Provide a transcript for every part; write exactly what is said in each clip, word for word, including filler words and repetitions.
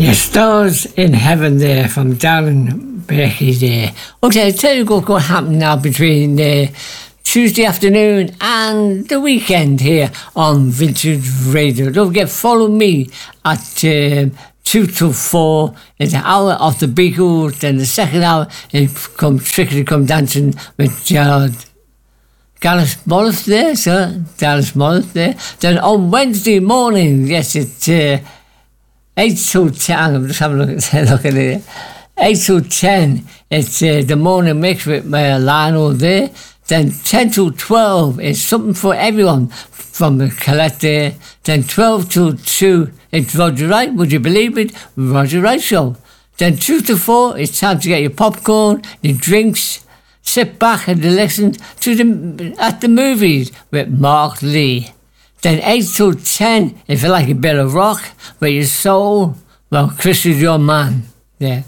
Yeah, Stars in Heaven there from Darren Becky there. Okay, I'll tell you what's going to happen now between uh, Tuesday afternoon and the weekend here on Vintage Radio. Don't forget, follow me at uh, two till four. It's an hour of the Beagles. Then the second hour, it come Strictly Come Dancing with Gerard. Dallas Mollett there, sir. Dallas Mollett there. Then on Wednesday morning, yes, it's uh, eight till ten. I'm just having a look, look at it. eight till ten, it's uh, the morning mix with uh, Lionel there. Then ten till twelve is something for everyone from the Colette there. Then twelve till two, it's Roger Wright. Would you believe it? Roger Wright Show. Then two to four, it's time to get your popcorn, your drinks. Sit back and listen to the at the movies with Mark Lee. Then eight till ten, if you like a bit of rock, with your soul, well, Chris is your man. Yeah.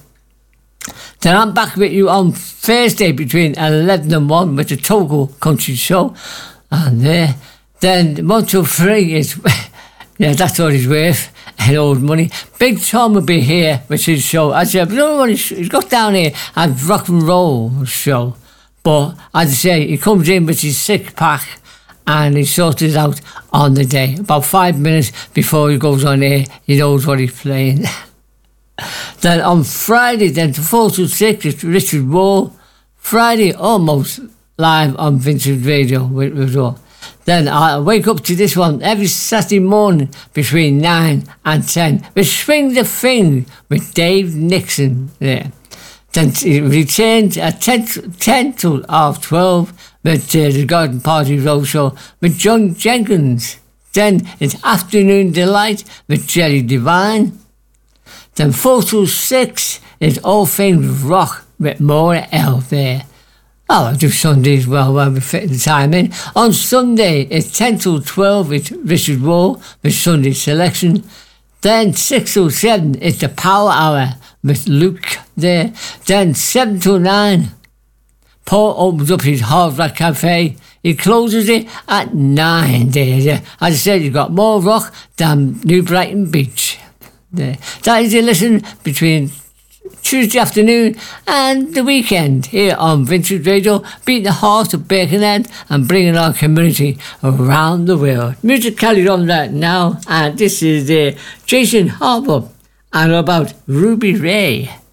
Then I'm back with you on Thursday between eleven and one with the Togo Country Show. And uh, then one till three is, yeah, that's all he's worth, and old money. Big Tom will be here with his show. I said, you know what, he's got down here at Rock and Roll Show. But as I say, he comes in with his six pack and he sorts it out on the day. About five minutes before he goes on air, he knows what he's playing. Then on Friday, then to four to six, it's Richard Wall. Friday, almost live on Vintage Radio with Richard. Then I wake up to this one every Saturday morning between nine and ten. We swing the thing with Dave Nixon there. Then it returns at ten, ten to half twelve with uh, the Garden Party Roadshow with John Jenkins. Then it's Afternoon Delight with Jerry Devine. Then four to six is All Things Rock with Maura L there. Oh, I do Sundays well when we fit the time in. On Sunday, it's ten to twelve with Richard Wall with Sunday Selection. Then six to seven, it's the Power Hour with Luke there. Then seven to nine, Paul opens up his Hard Rock Cafe. He closes it at nine there. Yeah. As I said, you've got more rock than New Brighton Beach. There. That is your listen between Tuesday afternoon and the weekend here on Vintage Radio, beating the heart of Birkenhead and bringing our community around the world. Music carried on right now, and this is uh, Jason Harper and about Ruby Ray.